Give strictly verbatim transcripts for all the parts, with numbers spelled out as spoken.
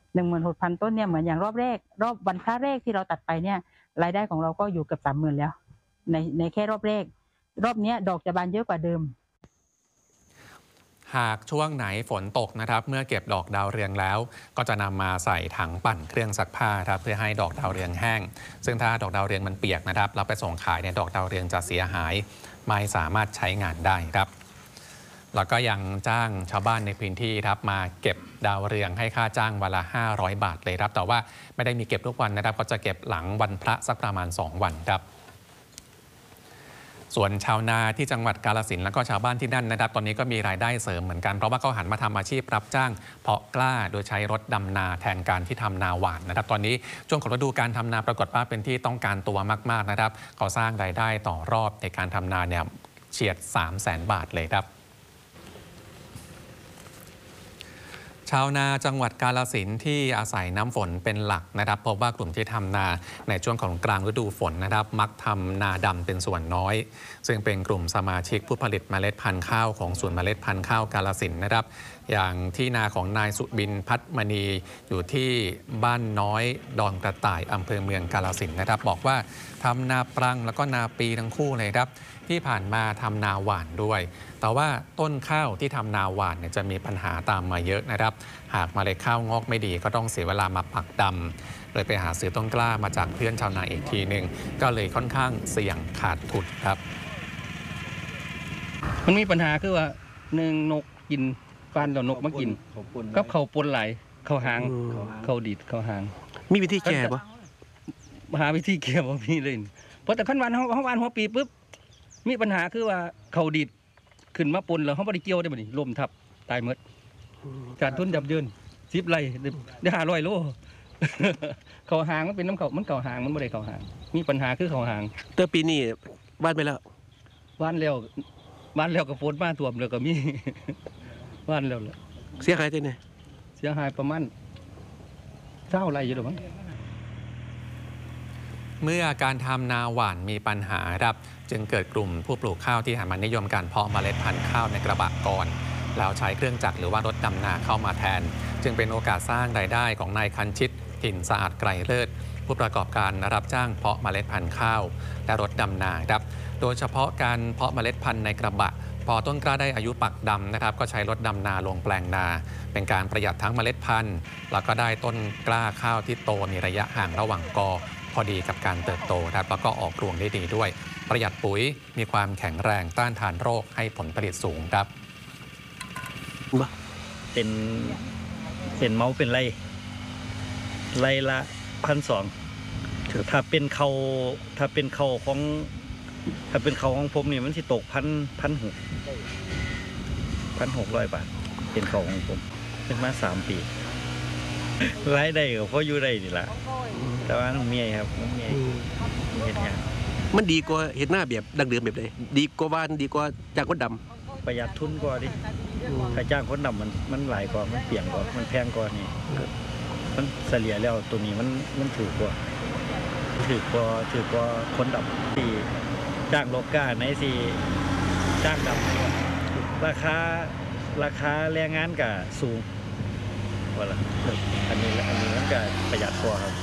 หนึ่งหมื่นหกพันต้นเนี่ยเหมือนอย่างรอบแรกรอบวันพระแรกที่เราตัดไปเนี่ยรายได้ของเราก็อยู่เกือบสามหมื่นแล้วในในแค่รอบแรกรอบนี้ดอกจะบานเยอะกว่าเดิมหากช่วงไหนฝนตกนะครับเมื่อเก็บดอกดาวเรืองแล้วก็จะนำมาใส่ถังปั่นเครื่องซักผ้าครับเพื่อให้ดอกดาวเรืองแห้งซึ่งถ้าดอกดาวเรืองมันเปียกนะครับเราไปส่งขายเนี่ยดอกดาวเรืองจะเสียหายไม่สามารถใช้งานได้ครับแล้วก็ยังจ้างชาวบ้านในพื้นที่ครับมาเก็บดาวเรืองให้ค่าจ้างวันละห้าร้อยบาทเลยครับแต่ว่าไม่ได้มีเก็บทุกวันนะครับก็จะเก็บหลังวันพระสักประมาณสองวันครับส่วนชาวนาที่จังหวัดกาฬสินธุ์และก็ชาวบ้านที่นั่นนะครับตอนนี้ก็มีรายได้เสริมเหมือนกันเพราะว่าเขาหันมาทำอาชีพรับจ้างเพาะกล้าโดยใช้รถดำนาแทนการที่ทำนาหวานนะครับตอนนี้ช่วงของฤดูการทำนาปรากฏว่าเป็นที่ต้องการตัวมากๆนะครับเขาสร้างรายได้ต่อรอบในการทำนาเนี่ยเฉียด สามแสน บาทเลยครับชาวนาจังหวัดกาฬสินธุ์ที่อาศัยน้ำฝนเป็นหลักนะครับพบว่ากลุ่มที่ทำนาในช่วงของกลางฤดูฝนนะครับมักทำนาดำเป็นส่วนน้อยซึ่งเป็นกลุ่มสมาชิกผู้ผลิตเมล็ดพันธุ์ข้าวของศูนย์เมล็ดพันธุ์ข้าวกาฬสินธุ์นะครับอย่างที่นาของนายสุบินพัฒมณีอยู่ที่บ้านน้อยดอนกระต่ายอำเภอเมืองกาฬสินธุ์นะครับบอกว่าทำนาปรังแล้วก็นาปีทั้งคู่เลยครับที่ผ่านมาทำนาหวานด้วยแต่ว่าต้นข้าวที่ทำนาหวานเนี่ยจะมีปัญหาตามมาเยอะนะครับหากเมล็ดข้าวงอกไม่ดีก็ต้องเสียเวลามาปักดำเลยไปหาซื้อต้นกล้ามาจากเพื่อนชาวนาอีกทีหนึ่งก็เลยค่อนข้างเสี่ยงขาดทุนครับมันมีปัญหาคือว่าหนึ่งนกกินฟันแล้วนกมากินกับเขาปนไหลเขาหางเขาดิดเขาหางมีวิธีแก้ปะหาวิธีแก้บ่มีเลยเพราะแต่ขั้นวันเขาวันหัวปีปุ๊บมีปัญหาคือว่าเขาดิดขึ้นมาปนแล้วเขาไม่ได้เกี่ยวได้บ่นี่ลมทับตายหมดการทุนยับเยินสิบไร่ได้ห้าร้อยโลเขาหางมันเป็นน้ำเขามันเก่าหางมันไม่ได้เขาหางมีปัญหาคือเขาหางแต่ปีนี้บ้านไปแล้วบ้านแล้วบ้านแล้วก็ฝนมาท่วมแล้วก็มีบ้านแล้วเสียหายเท่าไหร่เสียหายประมาณเท่าไรอยู่หรือมั้งเมื่อการทำนาหว่านมีปัญหาครับจึงเกิดกลุ่มผู้ปลูกข้าวที่หันมานิยมการเพาะเมล็ดพันธุ์ข้าวในกระบะก่อนแล้วใช้เครื่องจักรหรือว่ารถดำนาเข้ามาแทนจึงเป็นโอกาสสร้างรายได้ของนายคันชิตถิ่นสะอาดไกรเลิศผู้ประกอบการรับจ้างเพาะเมล็ดพันธุ์ข้าวและรถดำนาครับโดยเฉพาะการเพาะเมล็ดพันธุ์ในกระบะพอต้นกล้าได้อายุปักดำนะครับก็ใช้รถดำนาลงแปลงนาเป็นการประหยัดทั้งเมล็ดพันธุ์แล้วก็ได้ต้นกล้าข้าวที่โตมีระยะห่างระหว่างกอพอดีกับการเติบโตครับแล้วก็ออกรวงได้ดีด้วยประหยัดปุ๋ยมีความแข็งแรงต้านทานโรคให้ผลผลิตสูงครับเป็นเป็นเมาเป็นไรไรละพันสองถ้าเป็นเขาถ้าเป็นเขาของถ้าเป็นเขาของผมนี่มันสิตกพันพันหกพันหกร้อยบาทเป็นเขาของผมเป็นมาสามปีรายได้ก็พออยู่ได้นี่แหละแต่ว่าน้องเมียครับน้องเมียเห็นงานมันดีกว่าเห็ดหน้าแบบดังเดิมแบบใดดีกว่าบ้านดีกว่าจากคนดำประหยัดทุนกว่าดิถ้าจ้างคนดำมันมันหลายกว่ามันเปลี่ยนกว่ามันแพงกว่านี่มันเฉลี่ยแล้วตัวนี้มันมันถูกกว่าถูกกว่าถูกกว่าคนดำที่จ้างโลกาในสิจ้างดำราคาราคาแรงงานก็สูงว่าละอันนี้อันนี้มันก็ประหยัดกว่าครับ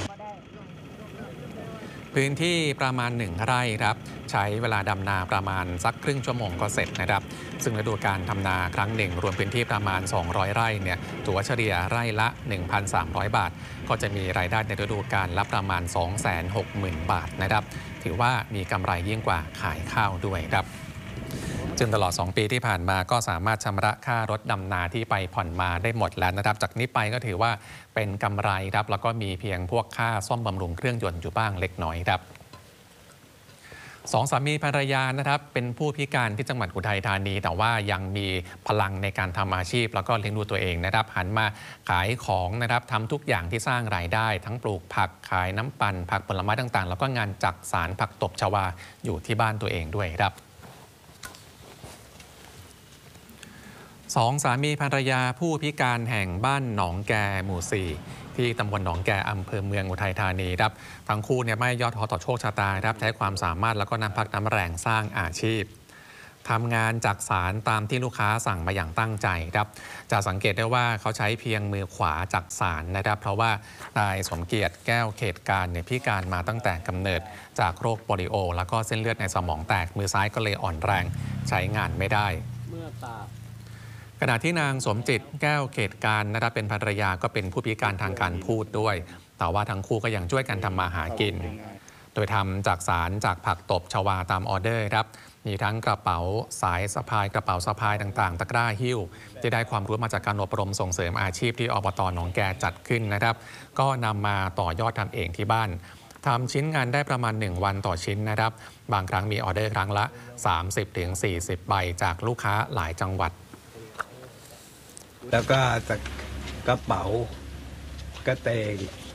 พื้นที่ประมาณหนึ่งไร่ครับใช้เวลาดำนาประมาณสักครึ่งชั่วโมงก็เสร็จนะครับซึ่งฤดูการทำนาครั้งหนึ่งรวมพื้นที่ประมาณสองร้อยไร่เนี่ยตัวเฉลี่ยไร่ละ หนึ่งพันสามร้อย บาทก็จะมีรายได้ในฤดูกาลละประมาณ สองแสนหกหมื่น บาทนะครับถือว่ามีกำไรยิ่งกว่าขายข้าวด้วยครับจึงตลอดสองปีที่ผ่านมาก็สามารถชำระค่ารถดำนาที่ไปผ่อนมาได้หมดแล้วนะครับจากนี้ไปก็ถือว่าเป็นกำไรครับแล้วก็มีเพียงพวกค่าซ่อมบำรุงเครื่องยนต์อยู่บ้างเล็กน้อยครับสองสามีภรรยานะครับเป็นผู้พิการที่จังหวัดอุทัยธานีแต่ว่ายังมีพลังในการทำอาชีพแล้วก็เลี้ยงดูตัวเองนะครับหันมาขายของนะครับทำทุกอย่างที่สร้างรายได้ทั้งปลูกผักขายน้ำปั่นผักผลไม้ต่างๆแล้วก็งานจักสารผักตบชวาอยู่ที่บ้านตัวเองด้วยครับสองสามีภรรยาผู้พิการแห่งบ้านหนองแกหมู่สี่ที่ตำบลหนองแกอำเภอเมืองอุทัยธานีครับทั้งคู่เนี่ยไม่ย่อท้อต่อโชคชะตาครับใช้ความสามารถแล้วก็น้ำพักน้ำแรงสร้างอาชีพททำงานจักสานตามที่ลูกค้าสั่งมาอย่างตั้งใจครับจะสังเกตได้ว่าเขาใช้เพียงมือขวาจักสานนะครับเพราะว่านายสมเกียรติแก้วเขตการเนี่ยพิการมาตั้งแต่กำเนิดจากโรคโปลิโอแล้วก็เส้นเลือดในสมองแตกมือซ้ายก็เลยอ่อนแรงใช้งานไม่ได้ขณะที่นางสมจิตแก้วเขตการนะครับเป็นภรรยาก็เป็นผู้พิการทางการพูดด้วยแต่ว่าทั้งคู่ก็ยังช่วยกันทำมาหากินโดยทำจากสารจากผักตบชวาตามออเดอร์ครับมีทั้งกระเป๋าสายสะพายกระเป๋าสะพายต่างๆตะกร้าหิ้วที่ได้ความรู้มาจากการอบรมส่งเสริมอาชีพที่อบตหนองแกจัดขึ้นนะครับก็นำมาต่อยอดทำเองที่บ้านทำชิ้นงานได้ประมาณหนึ่งวันต่อชิ้นนะครับบางครั้งมีออเดอร์ครั้งละ สามสิบถึงสี่สิบ ใบจากลูกค้าหลายจังหวัดแล้วก็กระเป๋ากระเตง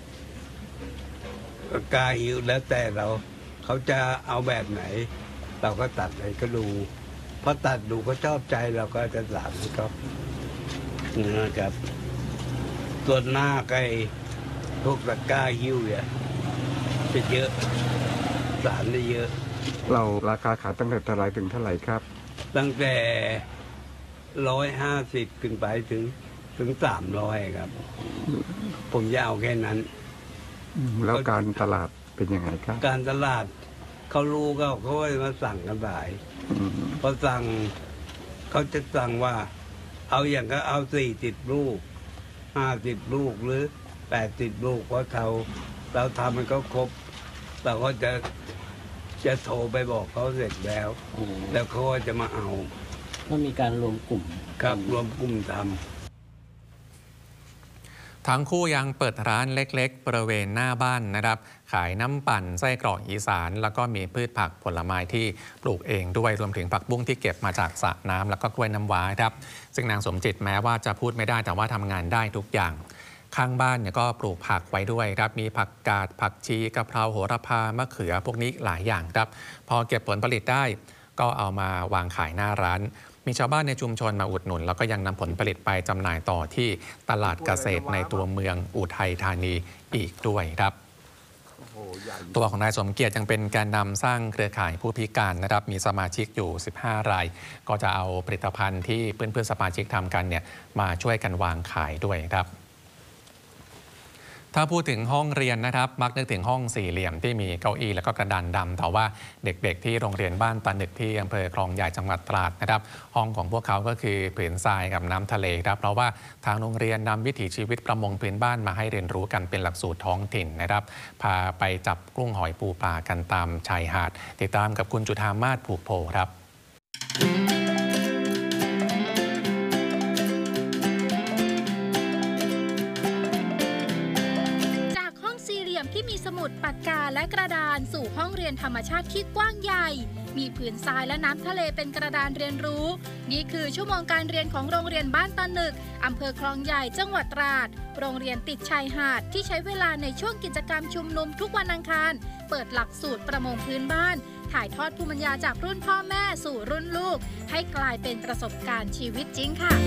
กาหิวแล้วแต่เราเขาจะเอาแบบไหนเราก็ตัดไปก็ดูพอตัดดูก็ชอบใจเราก็จะสั่งก็นะครับส่วนหน้าไก่พวกตะกร้าหิ้วเนี่ยจะเยอะสารได้เยอะเราราคาขายตั้งแต่เท่าไหร่ถึงเท่าไหร่ครับตั้งแต่ร้อยห้าสิบขึ้นไปถึงถึงสามร้อยครับผมจะเอาแค่นั้นแล้วการตลาดเป็นยังไงครับการตลาดเขารู้ก็เขาก็มาสั่งกันหลายพอสั่งเขาจะสั่งว่าเอาอย่างก็เอาสี่สิบลูกห้าสิบลูกหรือแปดสิบลูกเพราะเขาเราทำมันก็ครบเราก็จะจะโทรไปบอกเขาเสร็จแล้วแล้วเขาก็จะมาเอาก็มีการรวมกลุ่มครับรวมกลุ่มทำทั้งคู่ยังเปิดร้านเล็กๆบริเวณหน้าบ้านนะครับขายน้ำปั่นไส้กรอกอีสานแล้วก็มีพืชผักผลไม้ที่ปลูกเองด้วยรวมถึงผักบุ้งที่เก็บมาจากสระน้ำแล้วก็กล้วยน้ำว้าครับซึ่งนางสมจิตแม้ว่าจะพูดไม่ได้แต่ว่าทำงานได้ทุกอย่างข้างบ้านเนี่ยก็ปลูกผักไว้ด้วยครับมีผักกาดผักชีกะเพราโหระพามะเขือพวกนี้หลายอย่างครับพอเก็บผลผลิตได้ก็เอามาวางขายหน้าร้านมีชาวบ้านในชุมชนมาอุดหนุนแล้วก็ยังนำผลผลิตไปจำหน่ายต่อที่ตลาดเกษตรในตัวเมืองอุทัยธานีอีกด้วยครับตัวของนายสมเกียรติยังเป็นแกนนำสร้างเครือข่ายผู้พิการนะครับมีสมาชิกอยู่สิบห้ารายก็จะเอาผลิตภัณฑ์ที่เพื่อนๆสมาชิกทำกันเนี่ยมาช่วยกันวางขายด้วยครับถ้าพูดถึงห้องเรียนนะครับมักนึกถึงห้องสี่เหลี่ยมที่มีเก้าอี้และก็กระดานดำแต่ว่าเด็กๆที่โรงเรียนบ้านตาหนึกที่อำเภอคลองใหญ่จังหวัดตราดนะครับห้องของพวกเขาก็คือผืนทรายกับน้ำทะเลครับเพราะว่าทางโรงเรียนนำวิถีชีวิตประมงพื้นบ้านมาให้เรียนรู้กันเป็นหลักสูตรท้องถิ่นนะครับพาไปจับกุ้งหอยปูปลากันตามชายหาดติดตามกับคุณจุฑามาศผูกโพครับที่มีสมุดปากกาและกระดานสู่ห้องเรียนธรรมชาติที่กว้างใหญ่มีผืนทรายและน้ำทะเลเป็นกระดานเรียนรู้นี่คือชั่วโมงการเรียนของโรงเรียนบ้านตาหนึกอำเภอคลองใหญ่จังหวัดตราดโรงเรียนติดชายหาดที่ใช้เวลาในช่วงกิจกรรมชุมนุมทุกวันอังคารเปิดหลักสูตรประมงพื้นบ้านถ่ายทอดภูมิปัญญาจากรุ่นพ่อแม่สู่รุ่นลูกให้กลายเป็นประสบการณ์ชีวิตจริงค่ะ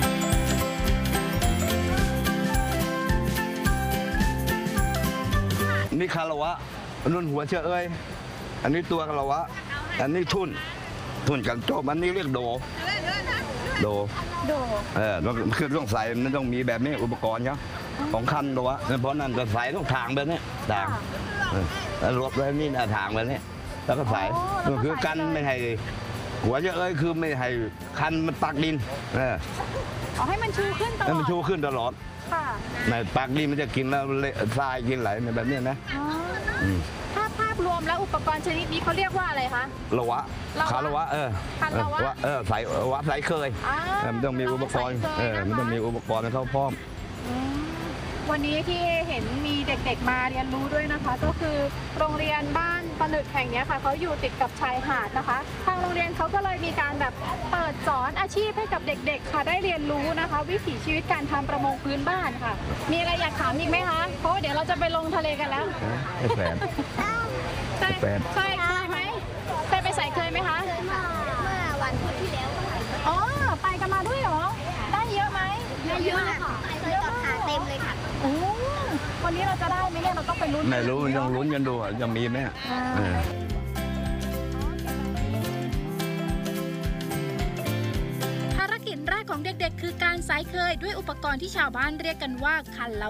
นี่คารวะนุ่นหัวเชื่อเอ้ยอันนี้ตัวคารวะอันนี้ทุ่นทุ่นกันโจมอันนี้เรียกโดโดโดเออคือต้องใส่มันต้องมีแบบนี้อุปกรณ์เนาะของคันตัวเพราะนั่นก็ใส่ต้องทางแบบนี้ทางแล้วรถแบบนี้นะทางแบบนี้แล้วก็ใส่ก็คือกันไม่ให้หัวเชื่อเอ้ยคือไม่ให้คันมันตักดินเออเอาให้มันชูขึ้นตลอดให้มันชูขึ้นตลอดในปากดินมันจะกินแล้วทรายกินไหลแบบนี้นะถ้าภาพรวมแล้วอุปกรณ์ชนิดนี้เขาเรียกว่าอะไรคะละวะคารวะเออคารวะเออใส่วะใส่เคยมันต้องมีอุปกรณ์เออมันต้องมีอุปกรณ์เข้าพร้อมวันนี้ที่เห็นมีเด็กๆมาเรียนรู้ด้วยนะคะก็คือโรงเรียนบ้านตาหนึกแห่งนี้ค่ะเขาอยู่ติดกับชายหาดนะคะทางโรงเรียนเขาก็เลยมีการแบบเปิดสอนอาชีพให้กับเด็กๆค่ะได้เรียนรู้นะคะวิถีชีวิตการทำประมงพื้นบ้านค่ะมีอะไรอยากถามอีกไหมคะเพราะเดี๋ยวเราจะไปลงทะเลกันแล้วแฟนใช่ใช่เคยไหมเคยไปใส่เคยไหมคะเมื่อวันพุธที่แล้วอ๋อไปกันมาด้วยเหรอได้เยอะไหมได้เยอะค่ะเคยกับขาเต็มเลยค่ะโอ้วันนี้เราจะได้ไหมเนี่ยเราต้องไปลุ้นไม่รู้ยังลุ้นกันดูจะมีไหมคือการสายเคยด้วยอุปกรณ์ที่ชาวบ้านเรียกกันว่าคันละ